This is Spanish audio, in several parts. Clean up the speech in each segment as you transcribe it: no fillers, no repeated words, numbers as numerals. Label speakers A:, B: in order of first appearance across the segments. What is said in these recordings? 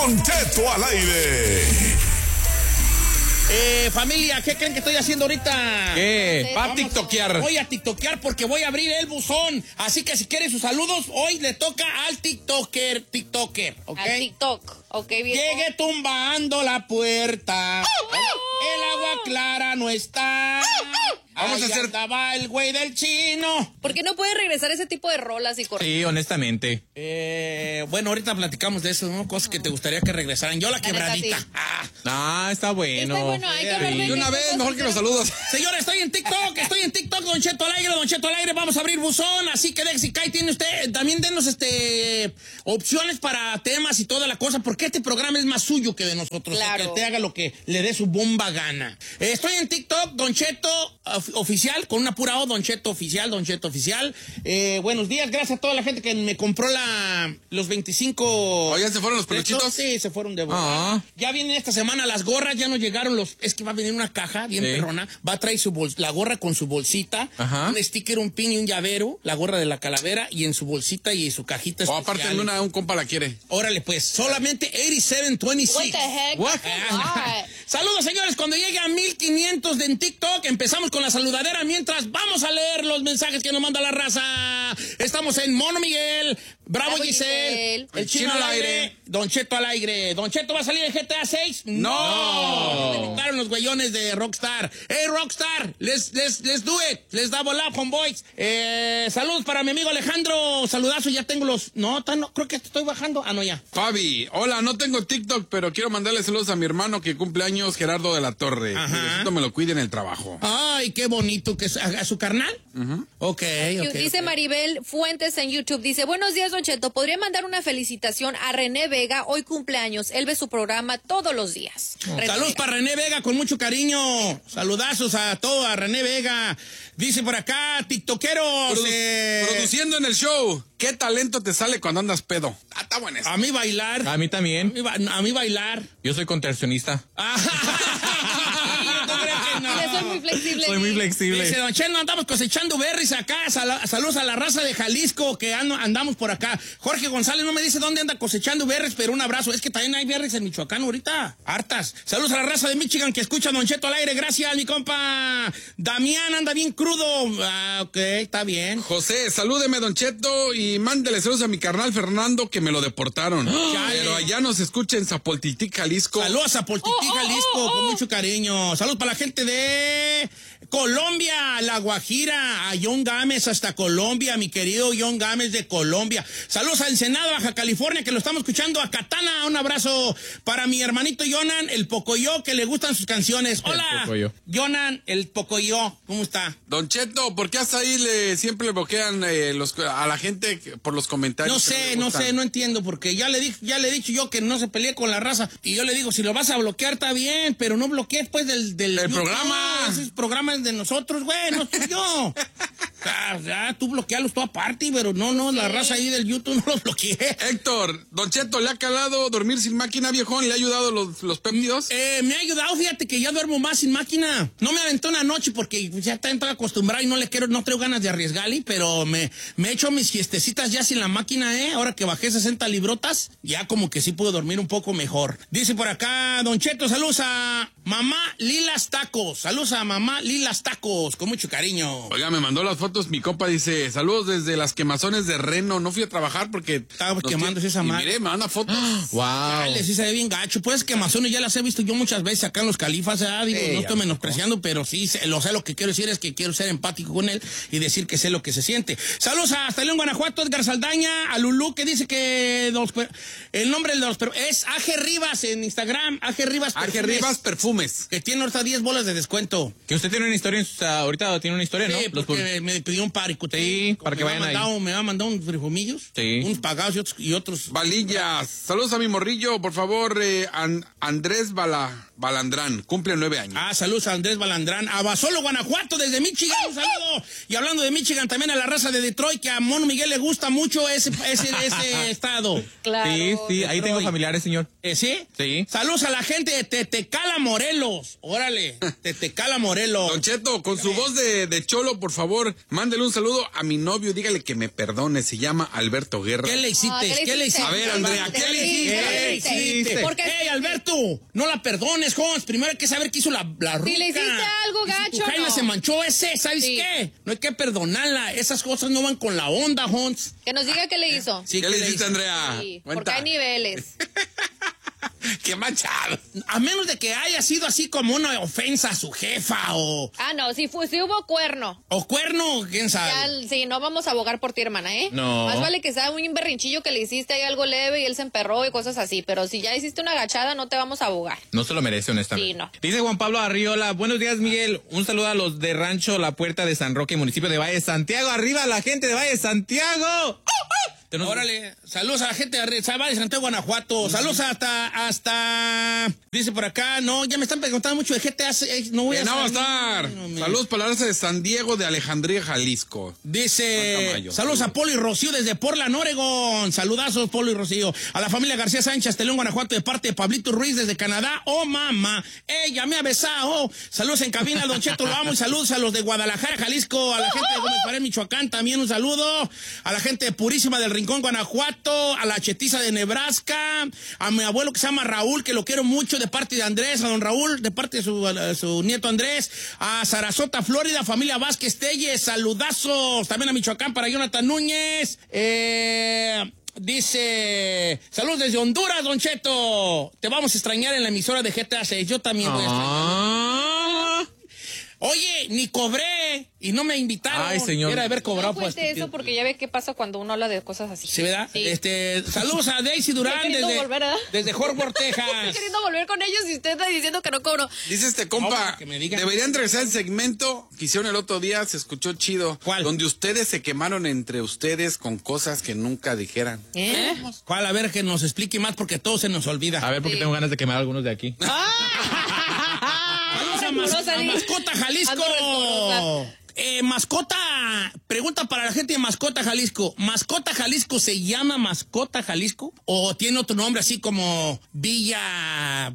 A: Don Cheto al aire.
B: Familia, ¿qué creen que estoy haciendo ahorita?
C: ¿Qué? Va a tiktokear.
B: Voy a tiktokear porque voy a abrir el buzón. Así que si quieren sus saludos, hoy le toca al tiktoker, ¿ok?
D: Al TikTok, ok, bien.
B: Llegué tumbando la puerta. El agua clara no está.
C: Vamos a hacer...
B: Estaba el güey del chino.
D: ¿Por qué no puede regresar ese tipo de rolas y correr?
C: Sí, honestamente.
B: Bueno, ahorita platicamos de eso, ¿no? Cosas que te gustaría que regresaran. Yo la quebradita.
D: Sí.
C: Está bueno.
D: Está bueno, hay que hablar
C: De una vez, mejor que los saludos.
B: Señores, estoy en TikTok, Don Cheto al aire, vamos a abrir buzón, así que si cae, tiene usted, también denos opciones para temas y toda la cosa, porque este programa es más suyo que de nosotros,
D: claro.
B: Que usted haga lo que le dé su bomba gana. Estoy en TikTok, Don Cheto Oficial, con una pura O, Don Cheto Oficial. Buenos días, gracias a toda la gente que me compró los 25...
C: ¿Oye, se fueron los peluchitos?
B: Sí, se fueron de boca. Ya vienen esta semana las gorras, ya no llegaron es que va a venir una caja bien perrona, va a traer la gorra con su bolsita, un sticker, un pin y un llavero, la gorra de la calavera, y en su bolsita y en su cajita especial.
C: Aparte un compa la quiere.
B: Órale pues, solamente 8726.
D: What the heck?
B: What? Saludos, señores, cuando llegue a 1500 en TikTok, empezamos con la saludadera, mientras vamos a leer los mensajes que nos manda la raza. Estamos en Mono Miguel, Bravo Giselle, el chino al aire, Don Cheto al aire. ¿Don Cheto va a salir en GTA 6?
C: No.
B: Me gustaron los güeyones de Rockstar. Hey, Rockstar, let's do it. Let's double up, homeboys. Saludos para mi amigo Alejandro. Saludazo, ya tengo no, creo que estoy bajando. No, ya.
C: Fabi, hola, no tengo TikTok, pero quiero mandarle saludos a mi hermano que cumple años, Gerardo de la Torre. Necesito me lo cuide en el trabajo.
B: Ay, qué bonito. Que ¿A su carnal? Ok.
D: Dice Maribel Fuentes en YouTube, dice, buenos días, Don Cheto, ¿podría mandar una felicitación a René Vega? Hoy cumpleaños, él ve su programa todos los días.
B: Saludos para René Vega, con mucho cariño. Saludazos a toda René Vega. Dice por acá, tiktokeros.
C: Produciendo en el show. ¿Qué talento te sale cuando andas pedo? Está bueno eso.
B: A mí bailar.
C: A mí también.
B: A mí bailar.
C: Yo soy contorsionista.
D: Soy muy flexible.
C: Soy muy flexible.
B: Dice, Don Cheto, andamos cosechando berries acá. Saludos a la raza de Jalisco que andamos por acá. Jorge González no me dice dónde anda cosechando berries, pero un abrazo. Es que también hay berries en Michoacán ahorita. Hartas. Saludos a la raza de Michigan que escucha a Don Cheto al aire. Gracias, mi compa. Damián anda bien crudo. Ok, está bien.
C: José, salúdeme, Don Cheto, y mándele saludos a mi carnal Fernando que me lo deportaron. Pero allá nos escucha en Zapoltití, Jalisco.
B: Saludos a Zapoltití, Jalisco, con mucho cariño. Saludos para la gente de Colombia, La Guajira, a John Gámez hasta Colombia, mi querido John Gámez de Colombia. Saludos a Ensenada, Baja California, que lo estamos escuchando, a Katana. Un abrazo para mi hermanito Jonan, el Pocoyo, que le gustan sus canciones. Hola, Jonan, el Pocoyo, ¿cómo está?
C: Don Cheto, ¿por qué hasta ahí siempre le bloquean a la gente por los comentarios?
B: No entiendo, porque ya le he dicho yo que no se pelee con la raza, y yo le digo, si lo vas a bloquear está bien, pero no bloquees pues del
C: programa.
B: Esos programas de nosotros, güey, no soy yo. Ya, tú bloquealos tú aparte, pero no, la raza ahí del YouTube no los bloqueé.
C: Héctor, Don Cheto, ¿le ha calado dormir sin máquina, viejón? ¿Le ha ayudado los péptidos?
B: Me ha ayudado, fíjate que ya duermo más sin máquina. No me aventé una noche porque ya estoy acostumbrado y no traigo ganas de arriesgarle, pero me he hecho mis fiestecitas ya sin la máquina, ahora que bajé 60 librotas, ya como que sí puedo dormir un poco mejor. Dice por acá, Don Cheto, saludos a Mamá Lilas Tacos. Saludos a Mamá Lilas Tacos, con mucho cariño.
C: Oiga, me mandó las fotos, mi compa dice, saludos desde las quemazones de Reno. No fui a trabajar porque
B: estaba quemándose esa madre.
C: Mire, me manda fotos.
B: Wow. Dale, sí se ve bien gacho. Pues quemazones ya las he visto yo muchas veces acá en los Califas, digo, no estoy menospreciando, pero sí, lo que quiero decir es que quiero ser empático con él y decir que sé lo que se siente. Saludos hasta León, Guanajuato, Edgar Saldaña, a Lulú, que dice que el nombre de los es AG Rivas en Instagram, AG Rivas Perfumes.
C: AG Rivas Perfumes.
B: Que tiene ahorita 10 bolas de descuento.
C: Que usted tiene una historia, ahorita tiene una historia, ¿no?
B: Sí, porque me pidió un parico. Sí,
C: para que vayan ahí.
B: Me va a mandar unos frijomillos, unos pagados y otros.
C: Valillas. Saludos a mi morrillo, por favor, Andrés Balandrán, cumple 9 años.
B: Saludos a Andrés Balandrán, a Basolo, Guanajuato, desde Michigan, un saludo. Y hablando de Michigan, también a la raza de Detroit, que a Mono Miguel le gusta mucho ese estado.
D: Claro.
C: Sí, ahí tengo familiares, señor.
B: ¿Sí?
C: Sí.
B: Saludos a la gente de Tetecala, Morelos. Órale, Tetecala, Morelos.
C: Don Cheto, con su voz de cholo, por favor, mándele un saludo a mi novio, dígale que me perdone, se llama Alberto Guerra.
B: ¿Qué le hiciste?
D: ¿Qué le hiciste?
C: A ver, Andrea, ¿qué le hiciste?
B: hiciste?
D: Porque-
B: ¡Ey, Alberto! No la perdones, Jones. Primero hay que saber qué hizo la ruca.
D: Si le hiciste algo
B: Y si tu
D: gacho,
B: jaina
D: no.
B: se manchó ese, ¿sabes
D: Sí.
B: qué? No hay que perdonarla. Esas cosas no van con la onda, Jones.
D: Que nos diga qué le hizo.
B: Sí,
C: ¿Qué le hiciste,
B: hizo?
C: Andrea?
D: Sí,
C: Cuenta.
D: porque hay niveles.
C: ¡Qué manchado!
B: A menos de que haya sido así como una ofensa a su jefa o
D: No, si hubo cuerno.
B: cuerno, quién sabe.
D: Ya, sí, no vamos a abogar por ti, hermana, ¿eh?
E: No.
D: Más vale que sea un berrinchillo que le hiciste ahí algo leve y él se emperró y cosas así. Pero si ya hiciste una agachada, no te vamos a abogar.
E: No se lo merece, honestamente.
D: Sí, no.
E: Dice Juan Pablo Arriola, buenos días, Miguel. Un saludo a los de Rancho La Puerta de San Roque, municipio de Valle de Santiago. ¡Arriba la gente de Valle de Santiago!
B: Órale, saludos a la gente de Santiago, Guanajuato. Saludos hasta, dice por acá, no, ya me están preguntando mucho de GTA. No voy a
C: No va a
B: saber.
C: estar. Saludos para la raza de San Diego de Alejandría, Jalisco.
B: Dice,
C: Santa Mayo.
B: saludos a Polo y Rocío desde Portland, Oregon. Saludazos, Polo y Rocío. A la familia García Sánchez, Telón, Guanajuato, de parte de Pablito Ruiz desde Canadá. Oh, mamá, ella me ha besado. Saludos en cabina, Don Cheto, lo amo. Y saludos a los de Guadalajara, Jalisco. A la gente de Gómez Pared, Michoacán, también un saludo. A la gente Purísima del Rincón, Guanajuato. A la chetiza de Nebraska. A mi abuelo que se llama Raúl, que lo quiero mucho, de parte de Andrés. A don Raúl, de parte de su nieto Andrés. A Sarasota, Florida, familia Vázquez Telles. Saludazos. También a Michoacán para Jonathan Núñez. Dice, saludos desde Honduras, Don Cheto. Te vamos a extrañar en la emisora de GTA 6. Yo también voy a extrañar. Oye, ni cobré y no me invitaron.
E: Ay, señor.
B: Era haber cobrado.
D: No cuente eso porque ya ve qué pasa cuando uno habla de cosas así.
B: Sí, ¿verdad?
D: Sí.
B: Saludos a Daisy Durán
D: queriendo volver, ¿verdad?
B: desde Fort Texas.
D: Estoy queriendo volver con ellos y usted está diciendo que no cobro.
C: Dice este compa,
B: No, que me digan.
C: deberían regresar el segmento que hicieron el otro día, se escuchó chido.
B: ¿Cuál?
C: Donde ustedes se quemaron entre ustedes con cosas que nunca dijeran.
D: ¿Eh?
B: ¿Cuál? A ver, que nos explique más porque todo se nos olvida.
E: A ver, porque tengo ganas de quemar algunos de aquí.
B: Saludos a
D: Rencorosa, di.
B: Mascota Jalisco.
D: Ando rencorosa.
B: Mascota, pregunta para la gente de Mascota Jalisco. ¿Mascota Jalisco se llama Mascota Jalisco? ¿O tiene otro nombre así como Villa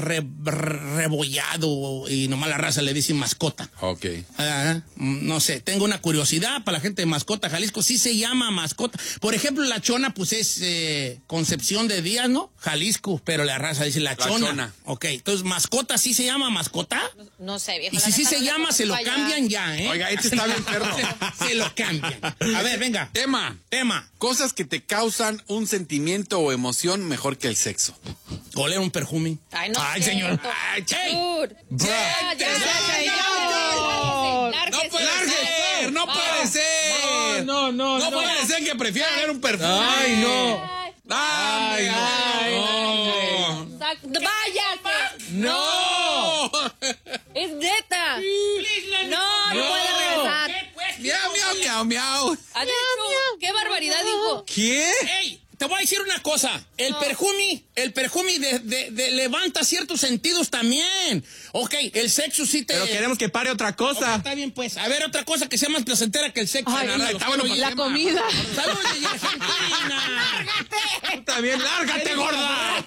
B: Rebollado y nomás la raza le dice Mascota?
C: Ok.
B: No sé, tengo una curiosidad para la gente de Mascota Jalisco. Sí se llama Mascota. Por ejemplo, la Chona, pues es Concepción de Díaz, ¿no? Jalisco, pero la raza dice la Chona. Ok, entonces, ¿Mascota sí se llama Mascota?
D: No sé, viejo.
B: Y
D: la
B: si sí
D: neta
B: se
D: no le
B: llama, se lo
D: conozco allá.
B: cambian ya, ¿eh?
C: Oiga, este está bien perro.
B: Se lo cambian. A ver, venga.
C: Tema. Cosas que te causan un sentimiento o emoción mejor que el sexo.
B: Oler un perfume.
D: Ay, no.
B: Ay,
D: es
B: señor.
D: cierto.
B: Ay, che.
D: Dude. Ya,
C: ¡No puede ser! ¡No puede ser!
E: No,
C: ¡No puede ser que prefiera ver un perfume!
E: Ay, no.
C: ¡Ay, no!
D: ¡Váyate!
C: ¡No!
D: ¡Es neta! No puede regresar.
C: ¡Miau, miau, miau, miau!
D: Ha dicho, ¡qué barbaridad dijo!
C: ¿Qué?
B: ¡Ey! Te voy a decir una cosa. El perfume de levanta ciertos sentidos también. Ok, el sexo sí te...
E: Pero queremos que pare otra
B: Ok,
E: cosa.
B: está bien, pues. A ver, otra cosa que sea más placentera que el sexo.
D: Ay,
B: Nada,
C: está bueno,
D: la comida.
B: ¡Saludos desde Argentina!
E: Tú también, lárgate, gorda.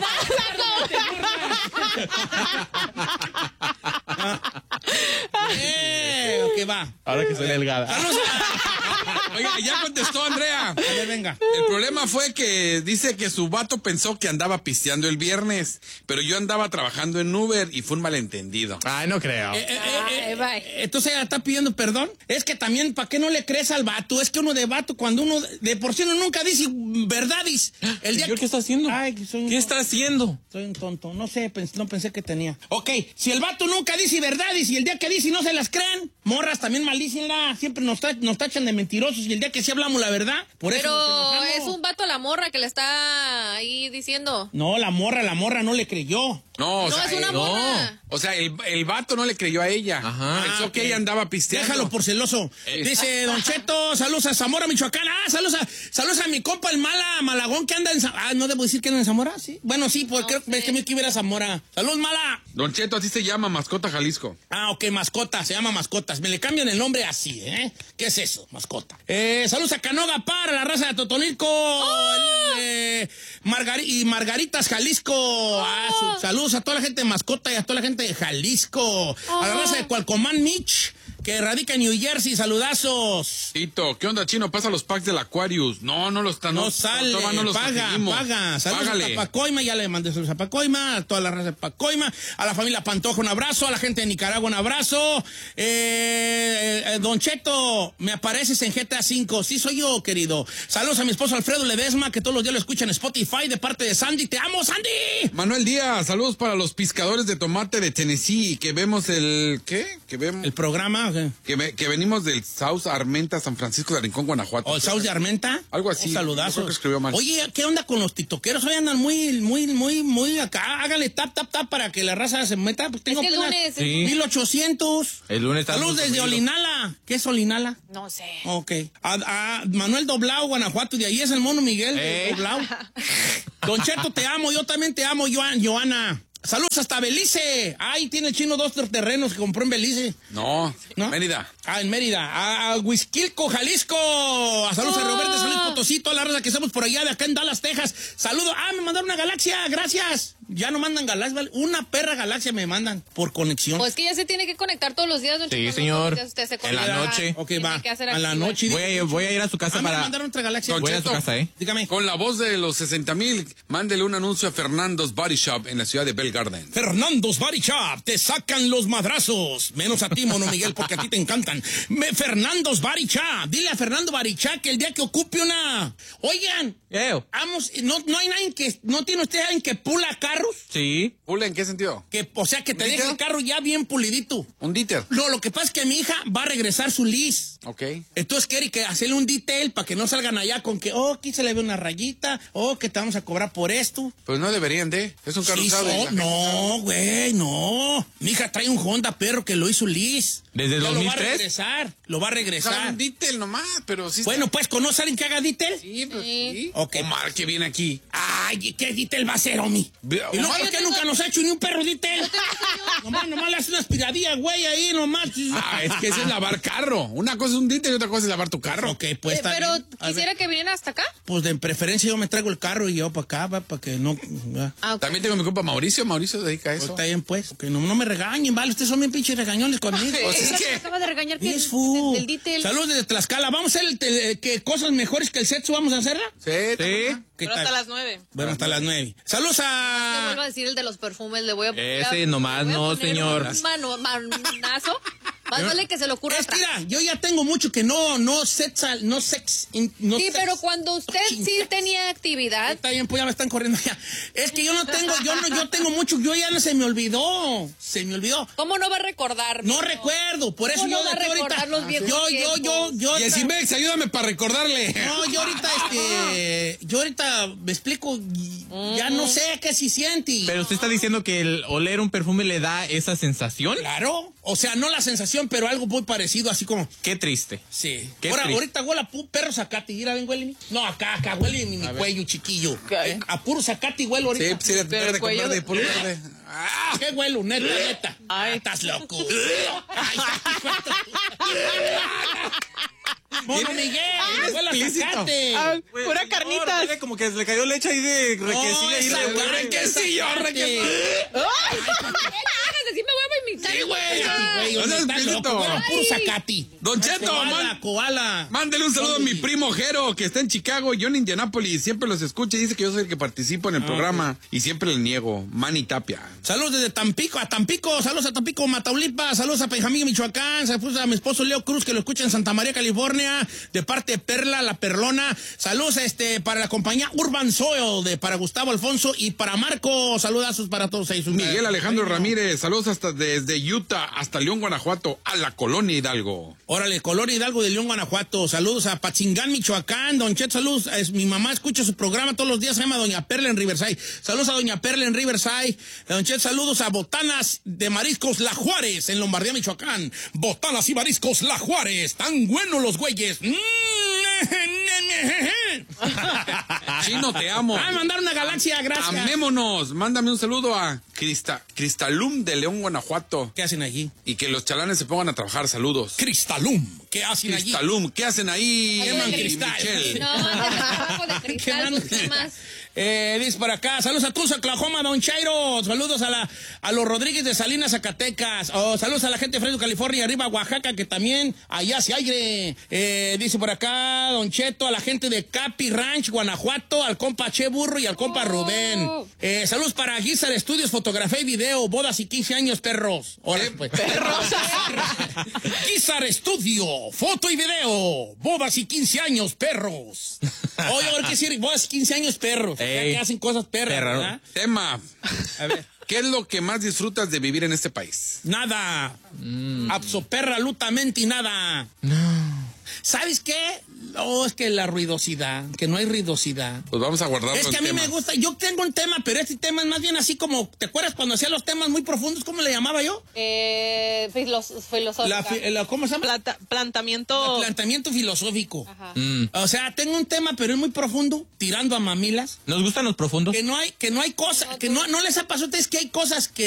B: Ok, va.
E: Ahora que soy delgada.
B: Saludos
C: Oiga, ya contestó Andrea.
B: a ver, venga.
C: El problema fue que dice que su vato pensó que andaba pisteando el viernes, pero yo andaba trabajando en Uber y fue un malentendido.
E: Ay, no creo.
B: Entonces ella está pidiendo perdón. Es que también, ¿para qué no le crees al vato? Es que uno de vato, cuando uno de por sí uno nunca dice verdades. El día
E: ¿Yo qué está haciendo?
B: Ay, que soy un
E: ¿Qué
B: tonto.
E: está haciendo?
B: Soy un tonto. No sé, no pensé que tenía. Ok, si el vato nunca dice verdades y el día que dice no se las creen, morras también maldícenla. Siempre nos tachan de mentirosos y el día que sí hablamos la verdad, por eso nos
D: Pero
B: enojamos.
D: es un vato la morra que le está ahí diciendo.
B: No, la morra no le creyó.
C: No, o
D: No,
C: sea,
D: es una morra.
C: o sea, el vato no le creyó a ella.
E: Ajá.
C: Pensó que
B: ok.
C: ella andaba pisteando.
B: Déjalo por celoso. Dice Don Cheto, saludos a Zamora, Michoacán. Saludos a mi compa el Malagón que anda en Zamora. ¿No debo decir que anda en Zamora? Sí. Bueno, sí, porque creo que me quiero ir a Zamora. ¡Saludos, Mala!
C: Don Cheto, así se llama Mascota Jalisco.
B: Ok, mascota, se llama mascotas. Me le cambian el nombre así, ¿eh? ¿Qué es eso, mascota? Saludos a Canoga para la raza de Totonico. Y Margaritas, Jalisco. Saludos a toda la gente de mascota y a toda la gente de Jalisco. A la raza de Cualcomán, Mitch. que radica en New Jersey. Saludazos.
C: Tito, ¿qué onda, Chino? Pasa los packs del Aquarius. No los están.
B: No sale,
C: no los
B: paga. Saludos
C: Págale.
B: a Pacoima, ya le mandé saludos a Pacoima, a toda la raza de Pacoima, a la familia Pantoja un abrazo, a la gente de Nicaragua un abrazo. Don Cheto, me apareces en GTA V. Sí, soy yo, querido. Saludos a mi esposo Alfredo Ledesma, que todos los días lo escuchan en Spotify, de parte de Sandy. ¡Te amo, Sandy!
C: Manuel Díaz, saludos para los pescadores de tomate de Tennessee, que vemos ¿qué? Que vemos...
B: ¿El programa?
C: Que venimos del South Armenta, San Francisco de Rincón, Guanajuato.
B: ¿O el South de Armenta?
C: Algo así.
B: Un saludazo.
C: Yo creo que escribió mal.
B: Oye, ¿qué onda con los tiktokeros? Hoy andan muy acá. Hágale tap para que la raza se meta. Pues tengo
D: es el lunes.
E: Sí.
B: 1800.
E: El lunes está
B: Saludos desde Olinala. ¿Qué es Olinala?
D: No sé.
B: Ok. A Manuel Doblao, Guanajuato, de ahí es el mono Miguel Doblao. Don Cheto, te amo. Yo también te amo, Joana. Saludos hasta Belice. Ahí tiene el Chino 2 terrenos que compró en Belice.
C: No, Mérida.
B: En Mérida. A Huizquilco, Jalisco. Saludos a Roberto, San Luis Potosí, toda la raza que estamos por allá de acá en Dallas, Texas. Saludos. Me mandaron una galaxia. Gracias. Ya no mandan galaxia, ¿vale? Una perra galaxia me mandan por conexión.
D: Pues que ya se tiene que conectar todos los días, don
E: Sí,
D: Cheto,
E: señor.
D: Usted se
E: En la
D: conecta.
E: noche.
B: Ok,
D: Tiene
B: va.
D: que hacer
B: A la
D: actividad.
B: noche.
E: Voy a ir a su casa
B: Me
E: para...
B: mandaron otra galaxia.
C: Don
E: Voy a su
C: Cheto.
E: casa,
B: Dígame.
C: Con la voz de los 60,000, mándele un anuncio a Fernando's Body Shop en la ciudad de Bell Garden.
B: Fernando's Body Shop, te sacan los madrazos. Menos a ti, Mono Miguel, porque a ti te encantan. Fernando's Body Shop. Dile a Fernando Body Shop que el día que ocupe una... Oigan, vamos, no hay nadie que... ¿No tiene usted alguien que pula carros?
E: Sí.
C: ¿Pula en qué sentido?
B: O sea, que te deje el carro ya bien pulidito.
C: Un díter.
B: No, lo que pasa es que mi hija va a regresar su lease.
C: Ok.
B: Entonces quiere que hacerle un detail para que no salgan allá con que, aquí se le ve una rayita, que te vamos a cobrar por esto.
C: Pues no deberían de. Es un carro
B: Sí,
C: usado.
B: no, güey, no. Mi hija trae un Honda perro que lo hizo Liz.
E: ¿Desde
B: Ya
E: 2003?
B: Lo va a regresar.
C: Un díter nomás, pero sí.
B: Bueno, pues, ¿conoce a alguien que haga detail?
C: Sí, pues sí.
B: Ok.
C: Omar, que viene aquí.
B: Ay, ¿qué detail va a hacer, Omi? ¿Y no, por qué nunca nos ha hecho ni un perro detail? Nomás le hace una aspiradilla, güey, ahí nomás.
C: Es que ese es lavar carro. Una cosa es un díter y otra cosa es lavar tu carro.
B: Ok, pues está
D: Pero
B: bien.
D: quisiera que vinieran hasta acá.
B: Pues de preferencia yo me traigo el carro y yo para acá, para que no...
D: Ah, ok.
C: También tengo mi compa Mauricio. Mauricio se dedica a
B: Pues
C: eso.
B: está bien, pues. Que no me regañen, ¿vale? Ustedes son bien pinches regañones conmigo.
C: Pues es
D: Ella
C: que-
D: te acaba de regañar que
B: Es fu.
D: el detail.
B: Saludos desde Tlaxcala. ¿Vamos a hacer que cosas mejores que el sexo vamos a hacerla?
C: Sí.
B: ¿Qué
F: Pero
B: tal?
F: hasta las 9.
B: Bueno, hasta las 9. Saludos
D: Le
B: a...
D: vuelvo a decir el de los perfumes, le voy a
E: Ese nomás
D: le voy a
E: no,
D: poner
E: señor.
D: un manazo. Más vale que se le ocurra atrás.
B: Mira, yo ya tengo mucho que no sex.
D: Sí, pero cuando usted sí tenía actividad,
B: Está bien, pues ya me están corriendo ya. Es que yo tengo mucho, yo ya no se me olvidó.
D: ¿cómo no va a recordar?
B: No recuerdo, por eso
D: ¿Cómo
B: yo
D: no va a
B: de aquí
D: recordar
B: ahorita.
D: los viejos tiempos?
C: Y el Cimex, ayúdame para recordarle.
B: No, yo ahorita me explico, ya no sé qué se siente.
E: Pero usted está diciendo que el oler un perfume le da esa sensación.
B: Claro, o sea, no la sensación, pero algo muy parecido, así como,
E: Qué triste.
B: sí.
E: Qué
B: Ahora,
E: triste.
B: ahorita huele a perro zacate, mira, ven, huele. No, acá huele mi cuello chiquillo.
F: ¿Qué?
B: A puro zacate huele ahorita.
C: Sí, pues sí,
F: Pero
C: verde
F: el
C: con
F: cuello
C: verde,
F: de-
C: puro verde.
B: ¿Qué huelo? Neta.
F: Ay.
B: Estás loco. Ay, Mono Miguel, huele a
C: explícito.
B: zacate.
F: Ay, pura carnitas.
E: Mire, como que le cayó leche ahí de requesilla.
B: esa
E: ahí de-
B: huele a
C: requesillo,
B: zacate.
D: Así me voy a vomitar.
B: Sí, güey.
C: No seas
B: Estás
C: explícito.
B: loco, huele a puro zacate.
C: Don Cheto,
B: Koala.
C: mándele un saludo a mi primo Jero, que está en Chicago, yo en Indianápolis. Siempre los escucha y dice que yo soy el que participo en el programa. Y siempre le niego. Manny Tapia.
B: Saludos desde Tampico, saludos a Tampico, Mataulipas, saludos a Pejamillo, Michoacán, saludos a mi esposo Leo Cruz, que lo escucha en Santa María, California, de parte de Perla, la Perlona, saludos para la compañía Urban Soil, para Gustavo Alfonso y para Marco, saludazos para todos ellos.
C: Miguel Alejandro Ramírez, saludos hasta desde Utah hasta León, Guanajuato, a la Colonia Hidalgo.
B: Órale, Colonia Hidalgo de León, Guanajuato, saludos a Patzingán, Michoacán, Don Chet, saludos, mi mamá escucha su programa todos los días, se llama Doña Perla en Riverside, saludos a Doña Perla en Riverside, Don Chet, saludos a Botanas de Mariscos La Juárez en Lombardía, Michoacán, Botanas y Mariscos La Juárez, tan buenos los güeyes.
C: Chino, te amo.
B: Mandar una galaxia, gracias.
C: Amémonos. Mándame un saludo a Cristalum de León, Guanajuato.
B: ¿Qué hacen allí?
C: Y que los chalanes se pongan a trabajar. Saludos.
B: Cristalum, ¿qué hacen allí?
C: Cristalum, ¿qué hacen ahí?
B: Queman
C: Emi y
B: cristal.
C: Michelle?
D: No, de trabajo de cristal,
B: Quemando.
D: busquen más.
B: Dice por acá, saludos a Tulsa, Oklahoma, Don Chairo. Saludos a los Rodríguez de Salinas, Zacatecas. Saludos a la gente de Fresno, California, arriba Oaxaca, que también allá hace aire. Dice por acá, Don Cheto, a la gente de Capi Ranch, Guanajuato, al compa Che Burro y al compa Rubén. Saludos para Guizar Estudios, Fotografía y Video, bodas y 15 años, perros. Hola, pues.
D: Perros.
B: Guizar Estudio, foto y video, bodas y 15 años, perros. Oye, ahora qué decir, bodas y 15 años, perros. O sea, que hacen cosas perras, ¿verdad?
C: Tema.
B: A ver.
C: ¿Qué es lo que más disfrutas de vivir en este país?
B: Nada. Absolutamente nada. No. ¿Sabes qué? No, es que la ruidosidad, que no hay ruidosidad.
C: Pues vamos a guardarlo.
B: Es que a mí me gusta, yo tengo un tema, pero este tema es más bien así como, ¿te acuerdas cuando hacía los temas muy profundos? ¿Cómo le llamaba yo?
D: Filosófico.
B: ¿Cómo se llama? Planteamiento filosófico.
D: Ajá.
B: O sea, tengo un tema, pero es muy profundo, tirando a mamilas.
E: ¿Nos gustan los profundos?
B: Que no hay cosas, que no les ha pasado a ustedes que hay cosas que